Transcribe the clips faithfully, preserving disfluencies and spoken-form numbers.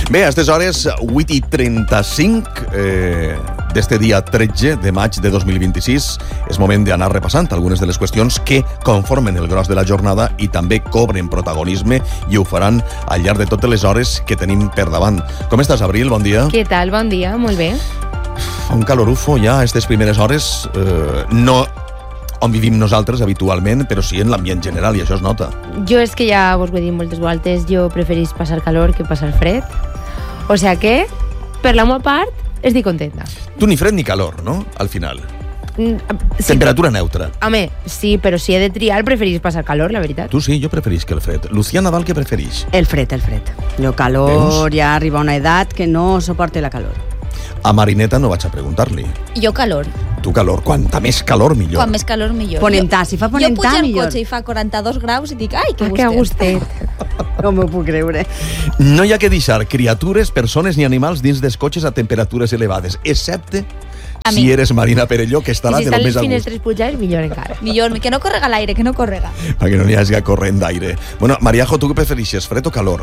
Bé, a aquestes hores, vuit i trenta-cinc eh, d'este dia tretze de maig de dos mil vint-i-sis, és moment d'anar repassant algunes de les qüestions que conformen el gros de la jornada i també cobren protagonisme i ho faran al llarg de totes les hores que tenim per davant. Com estàs, Abril? Bon dia. Què tal? Bon dia, molt bé. Un calorufo ja a aquestes primeres hores, eh, no on vivim nosaltres habitualment, però sí en l'ambient general, i això es nota. Jo és que ja vos ho he dit moltes voltes, jo preferís passar calor que passar fred. O sea que, per la meva part, estic contenta. Tu ni fred ni calor, no? Al final. Mm, sí, Temperatura neutra. Home, sí, però si he de triar, preferís passar calor, la veritat. Tu sí, jo preferís que el fred. Lucía Nadal, què preferís? El fred, el fred. Jo calor, Veus? ja arriba a una edat que no soporte la calor. A Marineta no vaig a preguntar-li. Jo calor. Tu calor. Quanta més calor, millor. Quan més calor, millor. Ponentà, si fa ponentà, millor. Jo pujo al millor. cotxe i fa quaranta-dos graus i dic, ai, que Ah, que gustet. gustet. No m'ho puc creure. No hi ha que deixar criatures, persones ni animals dins dels cotxes a temperatures elevades, excepte A si mi. eres Marina Perelló, que I estarà si de lo estan més les a gust. finestres pujades, millor encara. Millor, que no correga l'aire, que no correga. Perquè no n'hi hagi corrent d'aire. Bueno, Mariajo, tu què preferixes, fred o calor?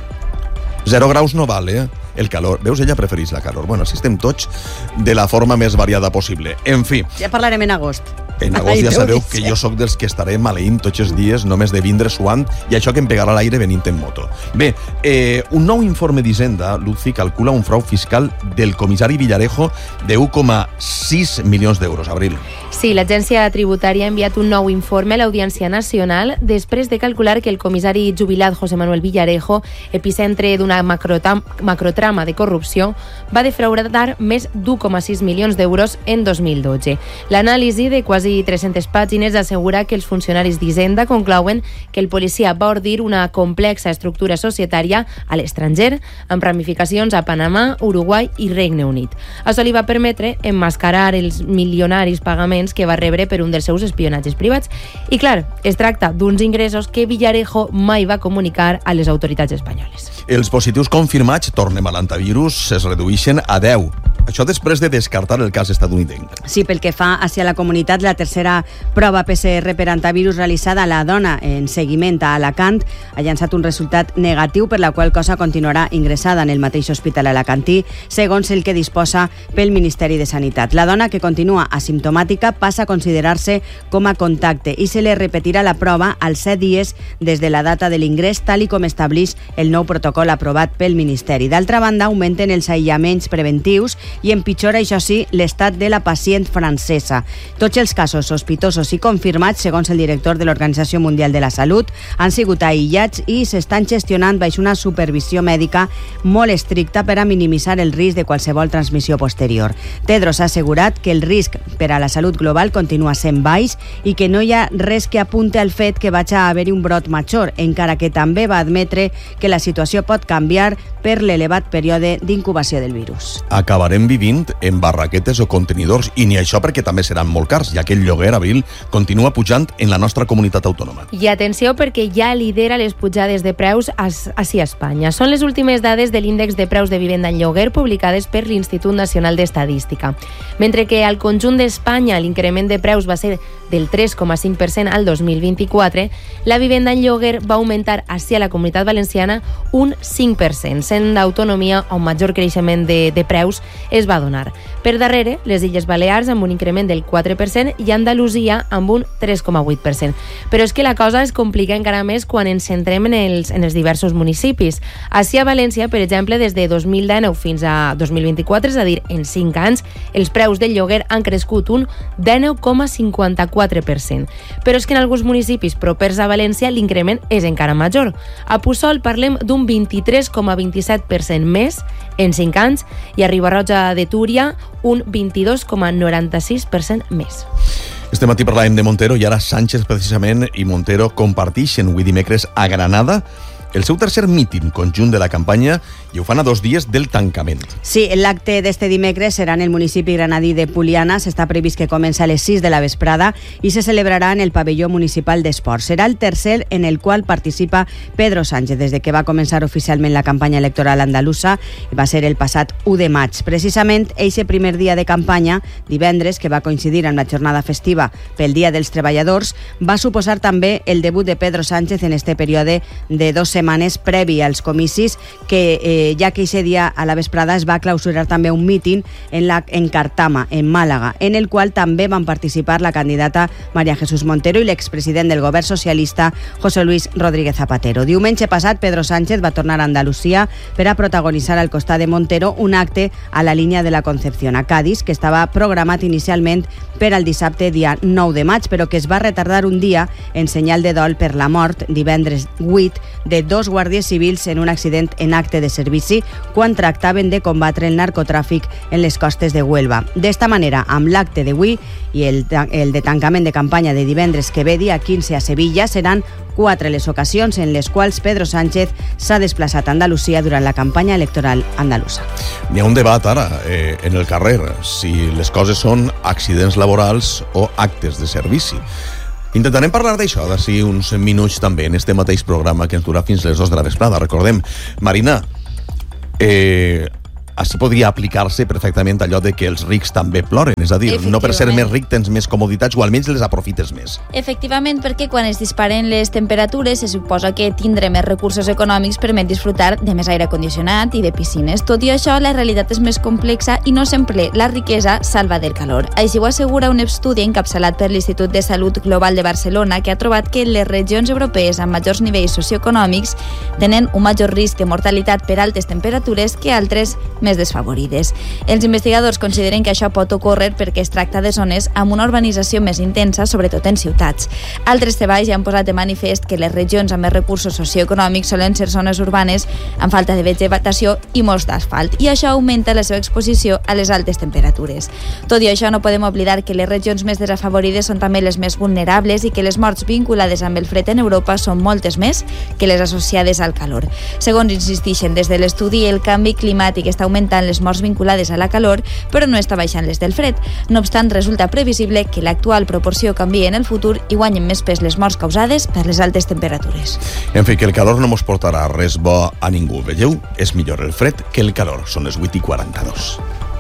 Zero graus no val, eh? El calor. Veus, ella preferís la calor. Bueno, així estem tots de la forma més variada possible. En fi, Ja parlarem en agost. en agost Ai, ja Déu sabeu de que cel. jo sóc dels que estaré maleint tots els dies només de vindre suant i això que em pegarà l'aire venint en moto. Bé, eh, un nou informe d'Hisenda, Luci, calcula un frau fiscal del comissari Villarejo de un coma sis milions d'euros, Abril. Sí, l'Agència Tributària ha enviat un nou informe a l'Audiència Nacional després de calcular que el comissari jubilat José Manuel Villarejo, epicentre d'una macrotam- macrotrama de corrupció, va defraudar més d'un coma sis milions d'euros en dos mil dotze. L'anàlisi de quasi tres-centes pàgines assegura que els funcionaris d'Hisenda conclouen que el policia va ordir una complexa estructura societària a l'estranger, amb ramificacions a Panamà, Uruguai i Regne Unit. Això li va permetre emmascarar els milionaris pagaments que va rebre per un dels seus espionatges privats. I clar, es tracta d'uns ingressos que Villarejo mai va comunicar a les autoritats espanyoles. Els positius confirmats, tornem a l'antivirus, es redueixen a deu. Això després de descartar el cas estatunidenc. Sí, pel que fa hacia la comunitat, la tercera prova P C R per antivirus realitzada a la dona en seguiment a Alacant ha llançat un resultat negatiu, per la qual cosa continuarà ingressada en el mateix hospital alacantí, segons el que disposa pel Ministeri de Sanitat. La dona, que continua asimptomàtica, passa a considerar-se com a contacte i se li repetirà la prova als set dies des de la data de l'ingrés, tal i com estableix el nou protocol aprovat pel Ministeri. D'altra banda, augmenten els aïllaments preventius i empitjora, això sí, l'estat de la pacient francesa. Tots els casos sospitosos i confirmats, segons el director de l'Organització Mundial de la Salut, han sigut aïllats i s'estan gestionant baix una supervisió mèdica molt estricta per a minimitzar el risc de qualsevol transmissió posterior. Tedros ha assegurat que el risc per a la salut global continua sent baix i que no hi ha res que apunte al fet que vagi a haver-hi un brot major, encara que també va admetre que la situació pot canviar per l'elevat període d'incubació del virus. Acabarem vivint en barraquetes o contenidors, i ni això perquè també seran molt cars, ja que el lloguer, Abril, continua pujant en la nostra comunitat autònoma. I atenció, perquè ja lidera les pujades de preus així a Espanya. Són les últimes dades de l'índex de preus de vivenda en lloguer publicades per l'Institut Nacional d'Estadística. Mentre que al conjunt d'Espanya l'increment de preus va ser del tres coma cinc per cent al dos mil vint-i-quatre, la vivenda en lloguer va augmentar així a la Comunitat Valenciana un cinc per cent, sent l'autonomia on major creixement de, de preus es va donar. Per darrere, les Illes Balears amb un increment del quatre per cent i Andalusia amb un tres coma vuit per cent. Però és que la cosa es complica encara més quan ens centrem en els, en els diversos municipis. Així a València, per exemple, des de dos mil dinou fins a dos mil vint-i-quatre, és a dir, en cinc anys, els preus del lloguer han crescut un dinou coma cinquanta-quatre per cent. Però és que en alguns municipis propers a València l'increment és encara major. A Puçol parlem d'un vint-i-tres coma vint-i-set per cent més en cinc anys i a Riba-roja de Túria un vint-i-dos coma noranta-sis per cent més. Este matí parlàvem de Montero i ara Sánchez, precisament, i Montero compartixen avui dimecres a Granada el seu tercer míting conjunt de la campanya i ho fan a dos dies del tancament. Sí, l'acte d'este dimecres serà en el municipi granadí de Puliana. S'està previst que comença a les sis de la vesprada i se celebrarà en el pavelló municipal d'esports. Serà el tercer en el qual participa Pedro Sánchez des de que va començar oficialment la campanya electoral andalusa. Va ser el passat u de maig. Precisament, eixe primer dia de campanya, divendres, que va coincidir amb la jornada festiva pel Dia dels Treballadors, va suposar també el debut de Pedro Sánchez en este període de dos setmanes previ als comicis, que eh, ja que ese dia a la vesprada es va clausurar també un míting en, la, en Cartama, en Màlaga, en el qual també van participar la candidata María Jesús Montero i l'expresident del govern socialista José Luis Rodríguez Zapatero. Diumenge passat, Pedro Sánchez va tornar a Andalusia per a protagonitzar al costat de Montero un acte a la línia de la Concepción a Cádiz, que estava programat inicialment per al dissabte dia nou de maig, però que es va retardar un dia en senyal de dol per la mort divendres vuit de dos guàrdies civils en un accident en acte de servici quan tractaven de combatre el narcotràfic en les costes de Huelva. D'esta manera, amb l'acte d'avui i el, el de tancament de campanya de divendres que ve dia quinze a Sevilla, seran quatre les ocasions en les quals Pedro Sánchez s'ha desplaçat a Andalusia durant la campanya electoral andalusa. Hi ha un debat ara eh, en el carrer, si les coses són accidents laborals o actes de servici. Intentarem parlar d'això d'ací uns minuts també en este mateix programa que ens durà fins les dos de la vesprada. Recordem, Marina, eh, així podria aplicar-se perfectament allò de que els rics també ploren, és a dir, no per ser més ric tens més comoditats o almenys les aprofites més. Efectivament, perquè quan es disparen les temperatures se suposa que tindre més recursos econòmics permet disfrutar de més aire condicionat i de piscines. Tot i això, la realitat és més complexa i no sempre la riquesa salva del calor. Així ho assegura un estudi encapçalat per l'Institut de Salut Global de Barcelona, que ha trobat que les regions europees amb majors nivells socioeconòmics tenen un major risc de mortalitat per altes temperatures que altres més desfavorides. Els investigadors consideren que això pot ocórrer perquè es tracta de zones amb una urbanització més intensa, sobretot en ciutats. Altres treballs ja han posat de manifest que les regions amb més recursos socioeconòmics solen ser zones urbanes amb falta de vegetació i molts d'asfalt, i això augmenta la seva exposició a les altes temperatures. Tot i això, no podem oblidar que les regions més desafavorides són també les més vulnerables i que les morts vinculades amb el fred en Europa són moltes més que les associades al calor. Segons insistixen des de l'estudi, el canvi climàtic està augmentant les morts vinculades a la calor, però no està baixant les del fred. No obstant, resulta previsible que l'actual proporció canvie en el futur i guanyen més pes les morts causades per les altes temperatures. En fi, que el calor no mos portarà res bo a ningú. Veieu? És millor el fred que el calor. Són les vuit i quaranta-dos.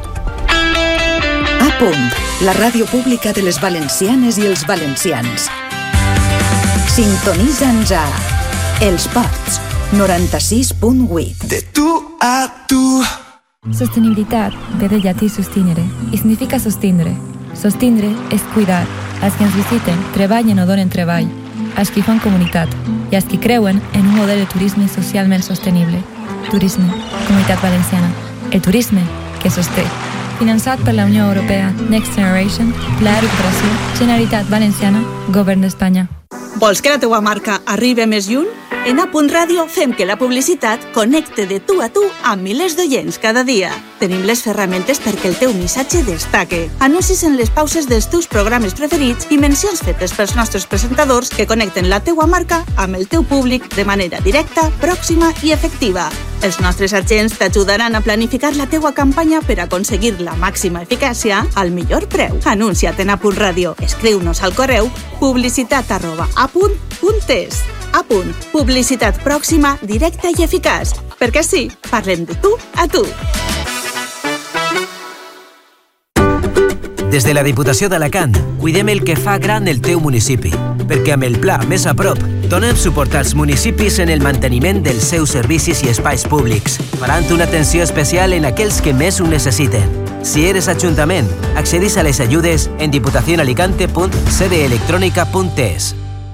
A punt, la ràdio pública de les valencianes i els valencians. Sintonitza'ns a Els Pots, noranta-sis punt vuit. De tu a tu. Sostenibilitat ve del llatí sustinere i significa sostindre. Sostindre és cuidar. Els que ens visiten treballen o donen treball, els que fan comunitat i els que creuen en un model de turisme socialment sostenible. Turisme, Comunitat Valenciana. El turisme que sosté. Finançat per la Unió Europea, Next Generation, Pla de Recuperació, Generalitat Valenciana, Govern d'Espanya. Vols que la teua marca arribi més lluny? En A Punt Ràdio fem que la publicitat connecte de tu a tu amb milers d'oients cada dia. Tenim les ferramentes perquè el teu missatge destaque. Anuncis en les pauses dels teus programes preferits i mencions fetes pels nostres presentadors que connecten la teua marca amb el teu públic de manera directa, pròxima i efectiva. Els nostres agents t'ajudaran a planificar la teua campanya per aconseguir la màxima eficàcia al millor preu. Anuncia't en A Punt Ràdio. Escriu-nos al correu publicitat arroba apunt punt es. A Punt, publicitat pròxima, directa i eficaç. Perquè sí, parlem de tu a tu. Des de la Diputació d'Alacant, cuidem el que fa gran el teu municipi, perquè amb el Pla Més a Prop donem suport als municipis en el manteniment dels seus servicis i espais públics, farant una atenció especial en aquells que més ho necessiten. Si eres ajuntament, accedis a les ajudes en diputacionalicante punt c d electronica punt es.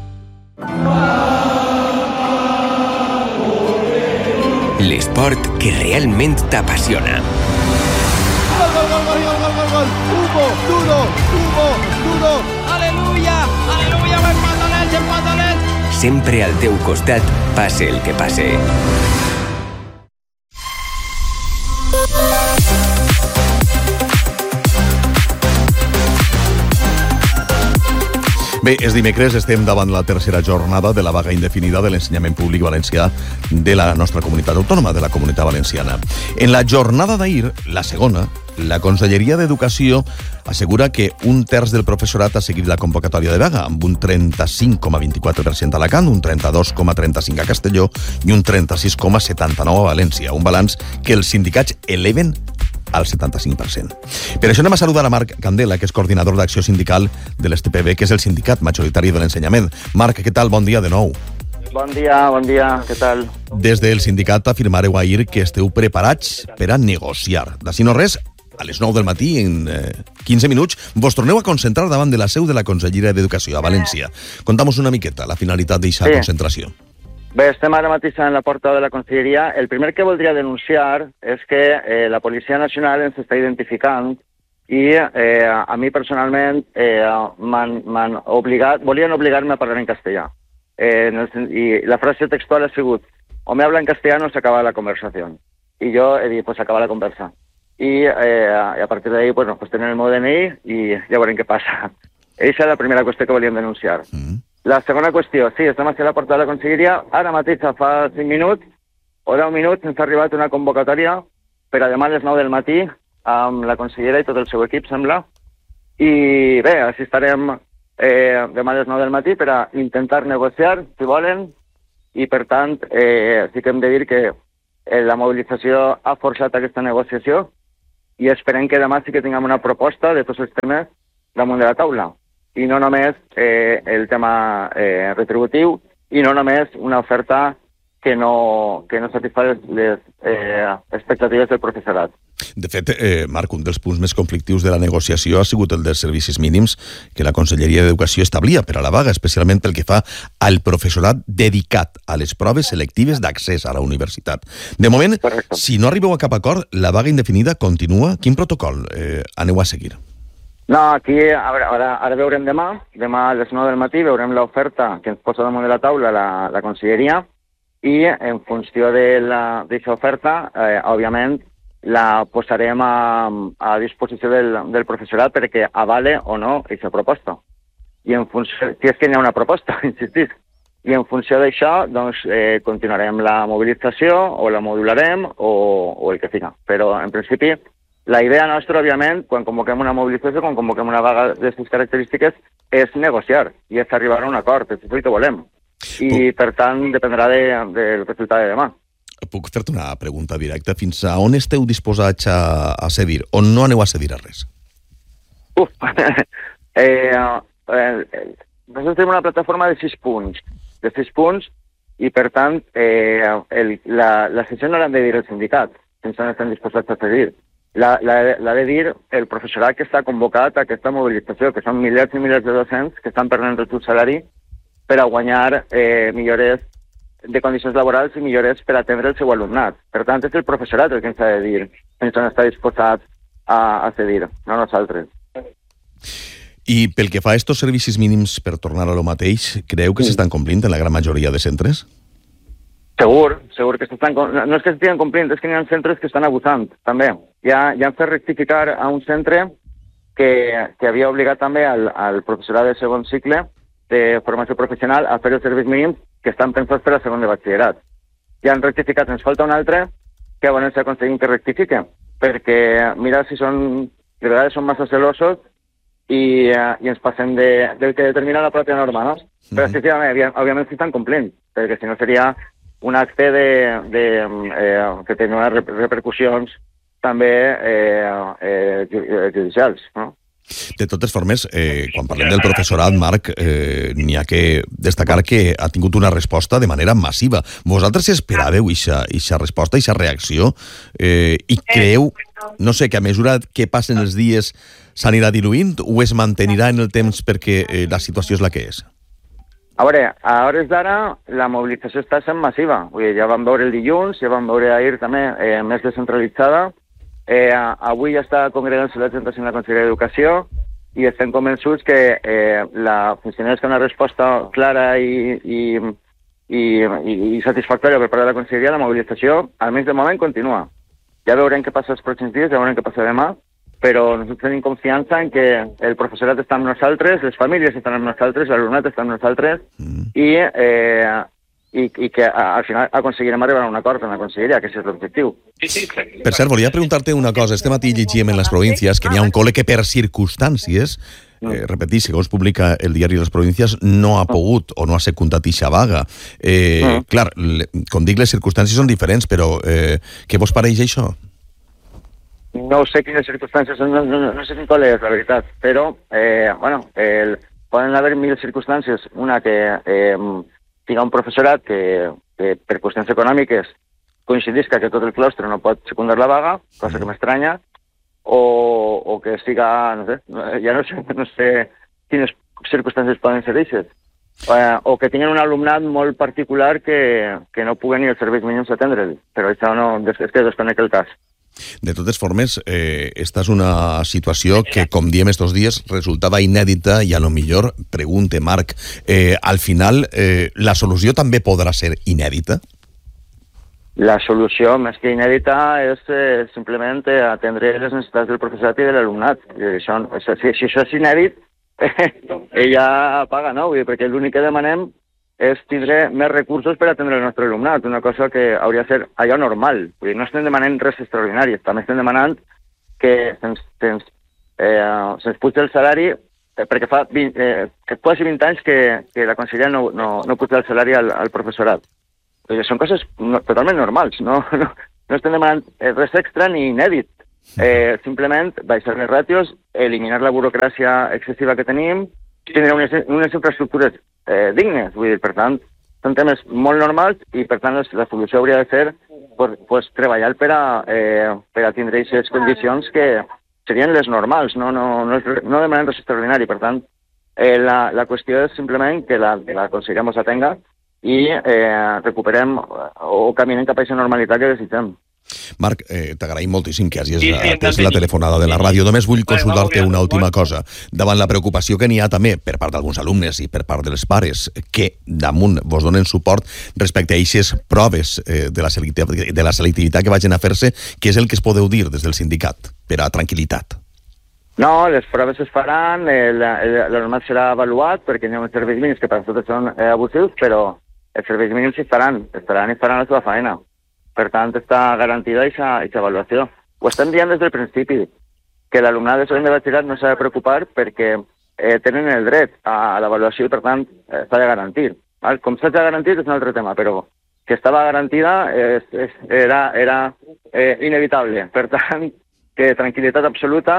L'esport que realment t'apassiona. Gol, gol, gol, gol, gol, gol, gol. Hugo, duro, Hugo, duro. Aleluya, aleluya, empatolets, empatolets. Sempre al teu costat, passe el que passe. Bé, és dimecres, estem davant la tercera jornada de la vaga indefinida de l'ensenyament públic valencià de la nostra comunitat autònoma, de la Comunitat Valenciana. En la jornada d'ahir, la segona, la Conselleria d'Educació assegura que un terç del professorat ha seguit la convocatòria de vaga, amb un trenta-cinc coma vint-i-quatre per cent a Alacant, un trenta-dos coma trenta-cinc a Castelló i un trenta-sis coma setanta-nou a València. Un balanç que els sindicats eleven al setanta-cinc per cent. Per això anem a saludar a Marc Candela, que és coordinador d'acció sindical de l'S T P B, que és el sindicat majoritari de l'ensenyament. Marc, què tal? Bon dia de nou. Bon dia, bon dia, què tal? Des del sindicat afirmareu ahir que esteu preparats per a negociar. D'ací no res, a les nou del matí, en eh, quinze minuts, vos torneu a concentrar davant de la seu de la Conselleria d'Educació a València. Contamos una miqueta la finalitat d'aquesta sí. concentració. Bé, estem ara mateix en la porta de la Conselleria. El primer que voldria denunciar és que eh, la Policia Nacional ens està identificant i eh, a mi personalment eh, m'han obligat, volien obligar-me a parlar en castellà. Eh, en el, I la frase textual ha sigut o me habla en castellano o se acaba la conversación. Y yo he dit, pues acaba la conversa. Y, eh, y a partir de ahí, pues, pues tenen el meu D N I i ja veurem què passa. Eixa és la primera qüestió que volíem denunciar. Mm. La segona qüestió, sí, estem a la porta de la Conselleria. Ara mateix, fa cinc minuts o deu minuts, ens ha arribat una convocatòria per a demà a les nou del matí amb la consellera i tot el seu equip, sembla. I bé, així estarem eh, demà a les nou del matí per a intentar negociar, si volen, i per tant, eh, sí que hem de dir que eh, la mobilització ha forçat aquesta negociació i esperem que demà sí que tinguem una proposta de tots els temes damunt de la taula. I no només eh, el tema eh, retributiu i no només una oferta que no, que no satisfà les, les eh, expectatives del professorat. De fet, eh, Marc, un dels punts més conflictius de la negociació ha sigut el dels servicis mínims que la Conselleria d'Educació establia per a la vaga, especialment pel que fa al professorat dedicat a les proves selectives d'accés a la universitat. De moment, correcte. Si no arribeu a cap acord, la vaga indefinida continua. Quin protocol eh, aneu a seguir? No, aquí, a veure, ara, ara veurem demà, demà a les nou del matí, veurem l'oferta que ens posa damunt de la taula la, la Conselleria i en funció d'aquesta oferta, eh, òbviament, la posarem a, a disposició del, del professorat perquè avale o no aquesta proposta. I en funció, si és que hi ha una proposta, insistis, i en funció d'això, doncs, eh, continuarem la mobilització o la modularem o, o el que fica. Però, en principi, la idea nostra, òbviament, quan convoquem una mobilització, quan convoquem una vaga d'aquestes característiques, és negociar i és arribar a un acord, és el que volem. I, per tant, dependrà de, del resultat de demà. Puc fer-te una pregunta directa? Fins a on esteu disposats a, a cedir? O no aneu a cedir a res? Uf! eh, eh, nosaltres tenim una plataforma de sis punts. De sis punts, i per tant, eh, el, la, la sessió no l'han de dir el sindicat, fins on estan disposats a cedir. L'ha de dir el professorat que està convocat a aquesta mobilització, que són milers i milers de docents que estan perdent el seu salari per a guanyar eh, millores de condicions laborals i millores per atendre el seu alumnat. Per tant, és el professorat el que ens ha de dir fins on està disposat a, a cedir, no nosaltres. I pel que fa a estos servicis mínims, per tornar a lo mateix, creu que s'estan complint en la gran majoria de centres? Segur, segur que s'estan... No és que s'estiguen complint, és que hi ha centres que estan abusant, també. Ja, ja han fet rectificar a un centre que, que havia obligat també al, al professorat de segon cicle de formació professional a fer els serveis mínims que estan pensats per a segon de batxillerat. Ja han rectificat, ens falta un altre que a València aconseguim que rectifique, perquè mira si són, de vegades són massa celosos i, uh, i ens passem de, del que determina la pròpia norma, no? Mm-hmm. Però sí, sí, òbviament, òbviament s'estan complint, perquè si no seria un acte de, de, eh, que té unes repercussions també eh, eh, judicials, no? De totes formes, eh, quan parlem del professorat, Marc, eh, n'hi ha que destacar que ha tingut una resposta de manera massiva. Vosaltres esperàveu aquesta resposta, aquesta reacció, eh, i creu, no sé, que a mesura que passen els dies s'anirà diluint o es mantenirà en el temps perquè eh, la situació és la que és? A veure, a hores d'ara la mobilització està sent massiva. Vull dir, ja vam veure el dilluns, ja vam veure ahir també eh, més descentralitzada. Eh, avui ja està congregant-se la gent en la Conselleria d'Educació i estem convençuts que eh, la funcionaria és una resposta clara i, i, i, i satisfactòria per part de la Conselleria. La mobilització, almenys de moment, continua. Ja veurem què passa els pròxims dies, ja veurem què passa demà, però nosaltres tenim confiança en que el professorat està amb nosaltres, les famílies estan amb nosaltres, l'alumnat està amb nosaltres mm. i... Eh, I, i que al final aconseguirem arribar a un acord en la Conselleria, que és l'objectiu. Per cert, volia preguntar-te una cosa. Este matí llegíem en les províncies que n'hi ha un col·le que per circumstàncies, eh, repetir, segons publica el diari Les Províncies, no ha pogut o no ha secundat ixa vaga. Eh, mm. Clar, com dic, les circumstàncies són diferents, però eh, què vos pareix això? No sé quines circumstàncies són, no, no, no sé quin col·le és, la veritat, però, eh, bueno, el, poden haver mil circumstàncies. Una que... Eh, tinga un professorat que, que per qüestions econòmiques coincidisca que tot el claustre no pot secundar la vaga, cosa que m'estranya, o, o que siga, no sé, ja no sé, no sé quines circumstàncies poden ser d'aixes, eh, o que tinguin un alumnat molt particular que, que no puguen ni els serveis mínims atendre'l, però això no, és que desconec el cas. De totes formes, eh, esta és una situació que, com diem estos dies, resultava inèdita i a lo millor, pregunte Marc, eh, al final eh, la solució també podrà ser inèdita? La solució, més que inèdita, és eh, simplement eh, atendre les necessitats del professorat i de l'alumnat. Això, si, si això és inèdit, eh, ella paga, no? Vull dir, perquè l'únic que demanem és tindre més recursos per atendre el nostre alumnat, una cosa que hauria de ser allò normal. Vull dir, no estem demanant res extraordinari, també estem demanant que se'ns se'ns eh, se'ns puja el salari, eh, perquè fa vint, eh, que quasi vint anys que, que la conselleria no, no, no puja el salari al, al professorat. Vull dir, són coses no, totalment normals, no, no, no estem demanant res extra ni inèdit. Eh, simplement baixar les ràtios, eliminar la burocràcia excessiva que tenim, tindre unes, unes infraestructures eh, dignes. Vull dir, per tant, són temes molt normals i, per tant, la solució hauria de ser pues, pues, treballar per a, eh, per a tindre aquestes condicions que serien les normals, no, no, no, no demanem res extraordinari. Per tant, eh, la, la qüestió és simplement que la, que la conselleria ens atenga i eh, recuperem o caminem cap a aquesta normalitat que desitgem. Marc, eh, t'agraïm moltíssim que hagis sí, sí, atès la telefonada de la ràdio. Només vull consultar-te una última cosa. Davant la preocupació que n'hi ha també per part d'alguns alumnes i per part dels pares que damunt vos donen suport respecte a aquestes proves eh, de, la de la selectivitat que vagin a fer-se, què és el que es podeu dir des del sindicat per a tranquil·litat? No, les proves es faran, l'alumnat serà avaluat perquè hi ha uns serveis mínims que per tot són eh, abusius, però els serveis mínims s'hi faran, estaran i faran la seva feina. Per tant, està garantida aquesta avaluació. Ho estem dient des del principi, que l'alumnat de segon de batxillerat no s'ha de preocupar perquè eh, tenen el dret a, a l'avaluació i, per tant, eh, s'ha de garantir. Val? Com s'ha de garantir és un altre tema, però que estava garantida eh, eh, era, era eh, inevitable. Per tant, que tranquil·litat absoluta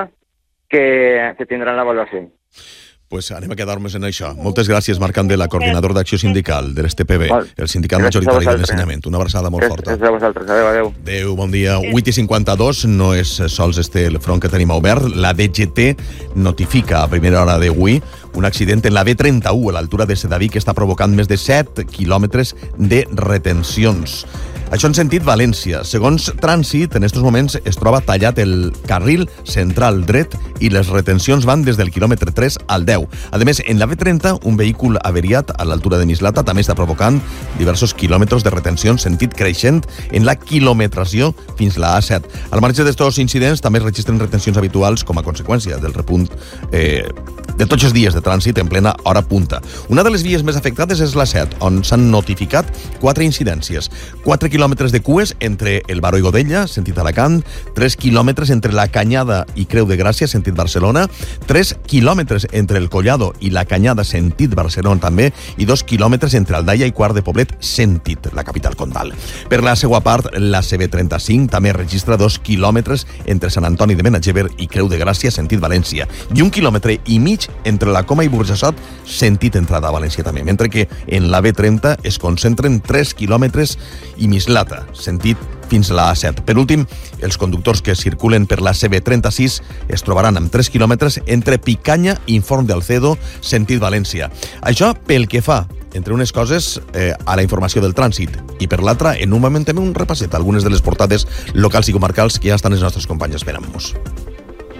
que, que tindran l'avaluació. Pues anem a quedar-nos en això. Moltes gràcies, Marc Candela, coordinador d'acció sindical de l'S T P B, el sindicat majoritari de l'ensenyament. Una abraçada molt forta. Gràcies a vosaltres. Adéu, adéu. Adéu, bon dia. vuit i cinquanta-dos, no és sols este el front que tenim obert. La D G T notifica a primera hora d'avui un accident en la B trenta-u a l'altura de Sedaví que està provocant més de set quilòmetres de retencions. Això en sentit València. Segons Trànsit, en aquests moments es troba tallat el carril central dret i les retencions van des del quilòmetre tres al deu. A més, en la B trenta, un vehícul averiat a l'altura de Mislata també està provocant diversos quilòmetres de retenció en sentit creixent en la quilometració fins la A set. Al marge d'estos incidents, també es registren retencions habituals com a conseqüència del repunt eh, de tots els dies de trànsit en plena hora punta. Una de les vies més afectades és la set, on s'han notificat quatre incidències. Quatre quilòmetres de cues entre el Baró i Godella, sentit Alacant, tres quilòmetres entre la Canyada i Creu de Gràcia, sentit Barcelona, tres quilòmetres entre el Collado i la Canyada, sentit Barcelona també, i dos quilòmetres entre Aldaia i Quart de Poblet, sentit la capital condal. Per la seva part, la C B trenta-cinc també registra dos quilòmetres entre Sant Antoni de Benagever i Creu de Gràcia, sentit València, i un quilòmetre i mig entre la Coma i Burjassot, sentit entrada a València també, mentre que en la B trenta es concentren tres quilòmetres i Mislata, sentit fins a la A set. Per últim, els conductors que circulen per la C B trenta-sis es trobaran amb tres quilòmetres entre Picanya i Forn d'Alcedo, sentit València. Això pel que fa, entre unes coses, eh, a la informació del trànsit, i per l'altra, en un moment també un repasset a algunes de les portades locals i comarcals que ja estan les nostres companyes esperant-nos.